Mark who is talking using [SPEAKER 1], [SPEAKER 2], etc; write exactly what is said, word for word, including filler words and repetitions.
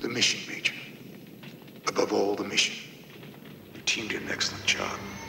[SPEAKER 1] The mission, Major. Above all, the mission. Your team did an excellent job.